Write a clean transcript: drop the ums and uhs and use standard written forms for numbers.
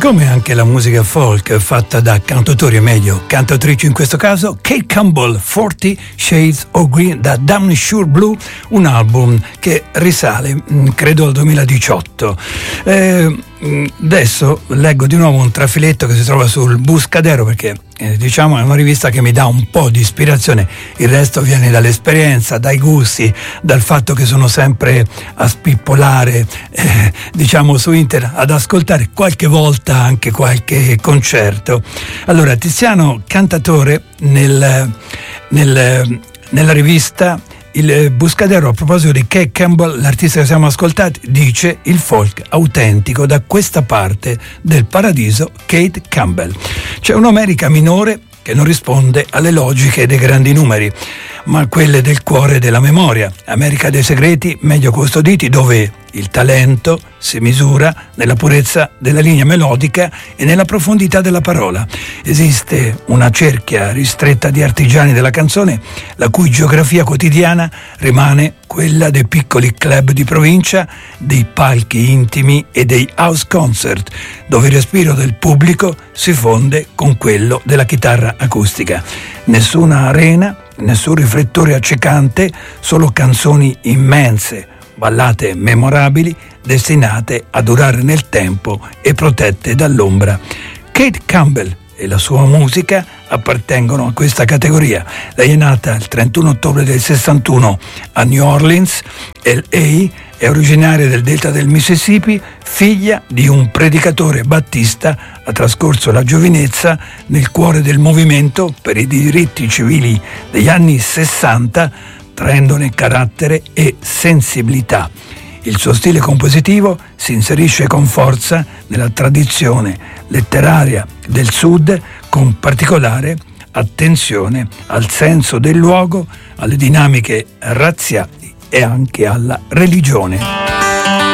Come anche la musica folk fatta da cantautori, o meglio cantautrici in questo caso, Kate Campbell, 40 Shades of Green da Damn Sure Blue, un album che risale credo al 2018. Adesso leggo di nuovo un trafiletto che si trova sul Buscadero, perché diciamo è una rivista che mi dà un po' di ispirazione, il resto viene dall'esperienza, dai gusti, dal fatto che sono sempre a spippolare diciamo su internet, ad ascoltare qualche volta anche qualche concerto. Allora, Tiziano, cantatore nella rivista il Buscadero, a proposito di Kate Campbell, l'artista che siamo ascoltati, dice: il folk autentico da questa parte del paradiso, Kate Campbell. C'è un'America minore che non risponde alle logiche dei grandi numeri, ma a quelle del cuore e della memoria. America dei segreti meglio custoditi, dove il talento si misura nella purezza della linea melodica e nella profondità della parola. Esiste una cerchia ristretta di artigiani della canzone, la cui geografia quotidiana rimane quella dei piccoli club di provincia, dei palchi intimi e dei house concert, dove il respiro del pubblico si fonde con quello della chitarra acustica. Nessuna arena, nessun riflettore accecante, solo canzoni immense, ballate memorabili, destinate a durare nel tempo e protette dall'ombra. Kate Campbell e la sua musica appartengono a questa categoria. Lei è nata il 31 ottobre del 61 a New Orleans, LA, è originaria del delta del Mississippi, figlia di un predicatore battista, ha trascorso la giovinezza nel cuore del movimento per i diritti civili degli anni 60, traendone carattere e sensibilità. Il suo stile compositivo si inserisce con forza nella tradizione letteraria del Sud, con particolare attenzione al senso del luogo, alle dinamiche razziali e anche alla religione.